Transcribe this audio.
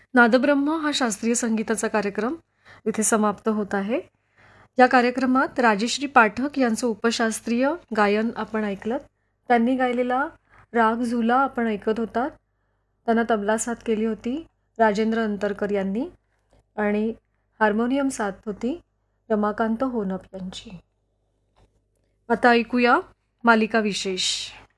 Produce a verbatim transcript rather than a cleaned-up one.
नादब्रह्म हा शास्त्रीय संगीताचा कार्यक्रम इथे समाप्त होत आहे. या कार्यक्रमात राजेश्री पाठक यांचं उपशास्त्रीय गायन आपण ऐकलं. त्यांनी गायलेला राग झुला आपण ऐकत होतात. त्यांना तबला साथ केली होती राजेंद्र अंतरकर यांनी आणि हार्मोनियम साथ होती रमाकांत होनप यांची. आता ऐकूया मालिका विशेष.